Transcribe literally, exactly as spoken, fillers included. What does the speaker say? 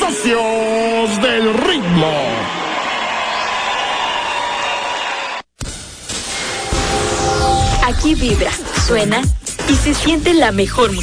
Palacios del Ritmo. Aquí vibra, suena y se siente la mejor música.